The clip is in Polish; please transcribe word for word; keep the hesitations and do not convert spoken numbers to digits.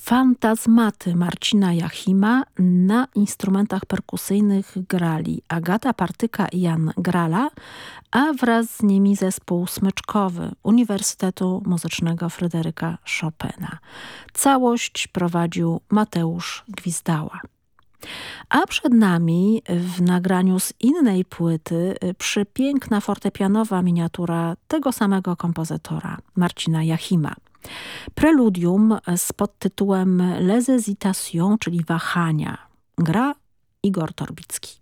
Fantazmaty Marcina Jachima na instrumentach perkusyjnych grali Agata Partyka i Jan Grala, a wraz z nimi zespół smyczkowy Uniwersytetu Muzycznego Fryderyka Chopina. Całość prowadził Mateusz Gwizdała. A przed nami w nagraniu z innej płyty przepiękna fortepianowa miniatura tego samego kompozytora, Marcina Jachima. Preludium z podtytułem Les Hésitations, czyli wahania. Gra Igor Torbicki.